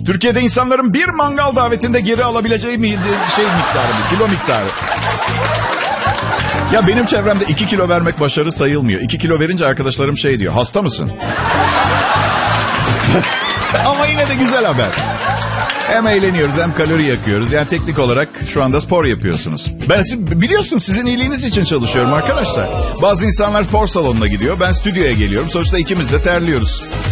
Türkiye'de insanların bir mangal davetinde geri alabileceği şey miktarı, kilo miktarı. Ya benim çevremde 2 kilo vermek başarı sayılmıyor. 2 kilo verince arkadaşlarım şey diyor. Hasta mısın? Ama yine de güzel haber. Hem eğleniyoruz hem kalori yakıyoruz. Yani teknik olarak şu anda spor yapıyorsunuz. Biliyorsunuz sizin iyiliğiniz için çalışıyorum arkadaşlar. Bazı insanlar spor salonuna gidiyor. Ben stüdyoya geliyorum. Sonuçta ikimiz de terliyoruz.